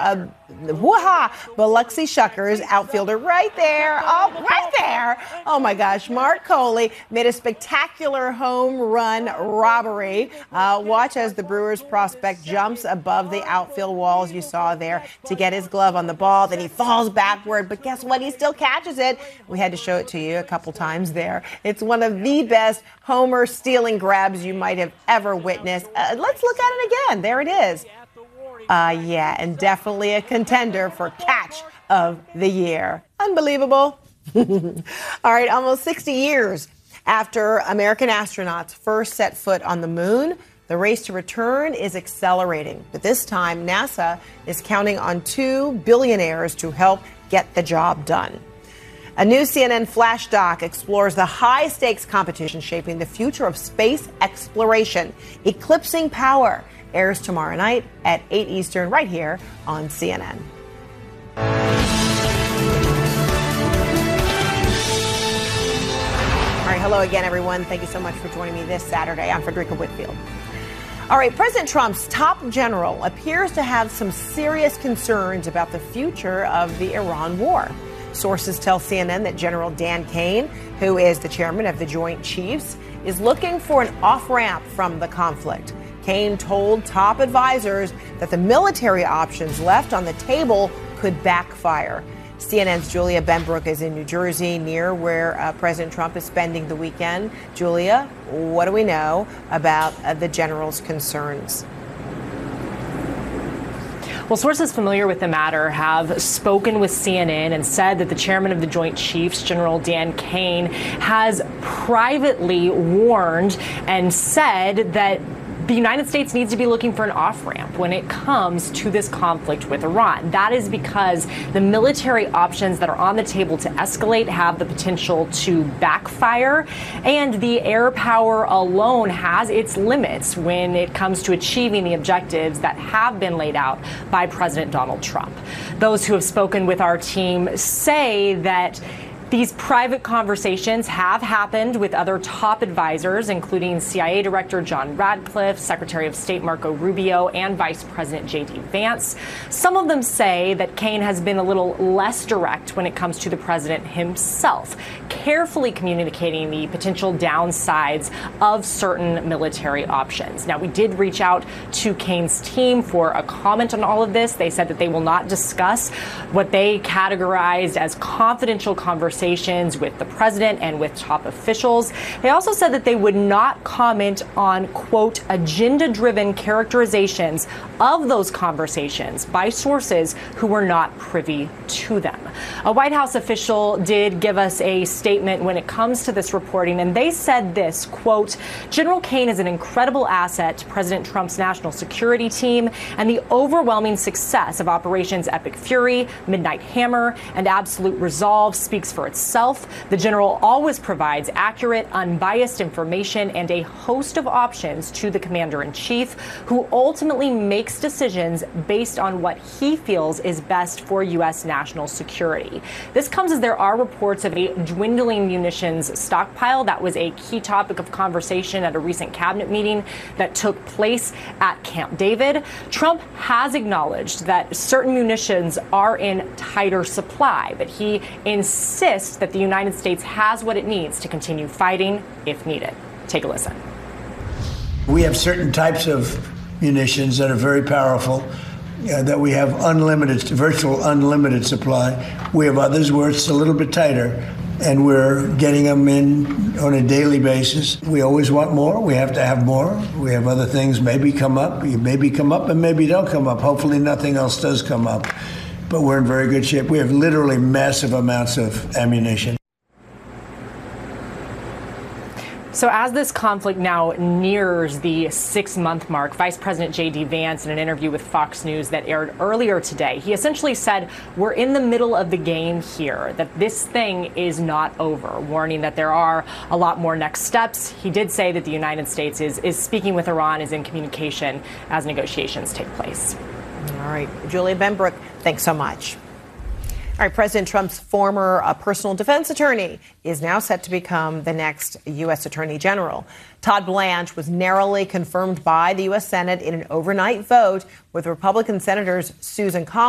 Biloxi Shuckers, outfielder right there. Oh, right there. Oh, my gosh. Mark Coley made a spectacular home run robbery. Watch as the Brewers prospect jumps above the outfield walls you saw there to get his glove on the ball. Then he falls backward. But guess what? He still catches it. We had to show it to you a couple times there. It's one of the best homer stealing grabs you might have ever witnessed. Let's look at it again. There it is. Yeah, and definitely a contender for catch of the year. Unbelievable. All right, almost 60 years after American astronauts first set foot on the moon, the race to return is accelerating. But this time, NASA is counting on 2 billionaires to help get the job done. A new CNN flash doc explores the high-stakes competition shaping the future of space exploration. Eclipsing Power airs tomorrow night at 8 Eastern right here on CNN. All right, hello again, everyone. Thank you so much for joining me this Saturday. I'm Frederica Whitfield. All right, President Trump's top general appears to have some serious concerns about the future of the Iran war. Sources tell CNN that General Dan Kane, who is the chairman of the Joint Chiefs, is looking for an off-ramp from the conflict. Kane told top advisors that the military options left on the table could backfire. CNN's Julia Benbrook is in New Jersey, near where President Trump is spending the weekend. Julia, what do we know about the general's concerns? Well, sources familiar with the matter have spoken with CNN and said that the chairman of the Joint Chiefs, General Dan Kane, has privately warned and said that the United States needs to be looking for an off-ramp when it comes to this conflict with Iran. That is because the military options that are on the table to escalate have the potential to backfire, and the air power alone has its limits when it comes to achieving the objectives that have been laid out by President Donald Trump. Those who have spoken with our team say that these private conversations have happened with other top advisors, including CIA Director John Radcliffe, Secretary of State Marco Rubio, and Vice President J.D. Vance. Some of them say that Kane has been a little less direct when it comes to the president himself, carefully communicating the potential downsides of certain military options. Now, we did reach out to Kane's team for a comment on all of this. They said that they will not discuss what they categorized as confidential conversations with the president and with top officials. They also said that they would not comment on, quote, agenda-driven characterizations of those conversations by sources who were not privy to them. A White House official did give us a statement when it comes to this reporting, and they said this, quote, General Kane is an incredible asset to President Trump's national security team, and the overwhelming success of Operations Epic Fury, Midnight Hammer, and Absolute Resolve speaks for itself. The general always provides accurate, unbiased information and a host of options to the commander-in-chief, who ultimately makes decisions based on what he feels is best for U.S. national security. This comes as there are reports of a dwindling munitions stockpile. That was a key topic of conversation at a recent cabinet meeting that took place at Camp David. Trump has acknowledged that certain munitions are in tighter supply, but he insists that the United States has what it needs to continue fighting if needed. Take a listen. We have certain types of munitions that are very powerful, that we have virtual unlimited supply. We have others where it's a little bit tighter, and we're getting them in on a daily basis. We always want more. We have to have more. We have other things maybe come up. Maybe come up and maybe don't come up. Hopefully nothing else does come up. But we're in very good shape. We have literally massive amounts of ammunition. So as this conflict now nears the 6-month mark, Vice President J.D. Vance, in an interview with Fox News that aired earlier today, he essentially said, we're in the middle of the game here, that this thing is not over, warning that there are a lot more next steps. He did say that the United States is speaking with Iran, is in communication as negotiations take place. All right. Julia Benbrook, thanks so much. All right, President Trump's former personal defense attorney is now set to become the next U.S. Attorney General. Todd Blanche was narrowly confirmed by the U.S. Senate in an overnight vote with Republican Senators Susan Collins